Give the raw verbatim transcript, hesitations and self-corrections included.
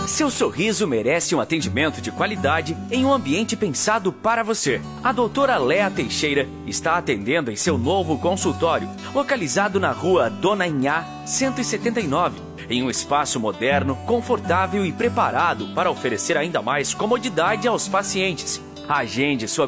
Seu sorriso merece um atendimento de qualidade em um ambiente pensado para você. A doutora Léa Teixeira está atendendo em seu novo consultório, localizado na rua Dona Inhá, cento e setenta e nove, em um espaço moderno, confortável e preparado para oferecer ainda mais comodidade aos pacientes. Agende sua